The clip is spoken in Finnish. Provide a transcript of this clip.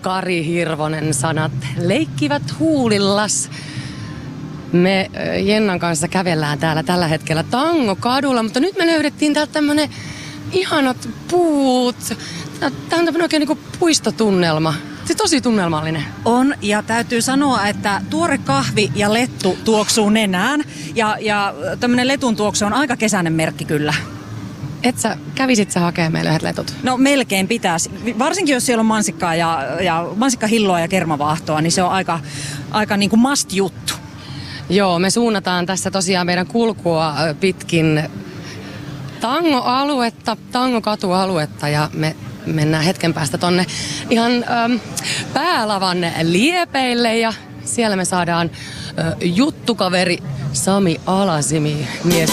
Kari Hirvonen sanat leikkivät huulillas. Me Jennan kanssa kävellään täällä tällä hetkellä Tangokadulla, mutta nyt me löydettiin täältä tämmönen ihanat puut. Tää on tämmönen oikein niinku puistotunnelma. Se tosi tunnelmallinen. On, ja täytyy sanoa, että tuore kahvi ja lettu tuoksuu nenään. Ja tämmönen letun tuoksu on aika kesäinen merkki kyllä. Kävisit sä hakemaan meille yhdet letut? No melkein pitäisi. Varsinkin jos siellä on mansikkaa ja mansikkahilloa ja kermavaahtoa, niin se on aika niin kuin must-juttu. Joo, me suunnataan tässä tosiaan meidän kulkua pitkin Tango-aluetta, Tangokatu-aluetta ja me mennään hetken päästä tonne ihan päälavan liepeille ja siellä me saadaan juttukaveri Sami Alasimi mies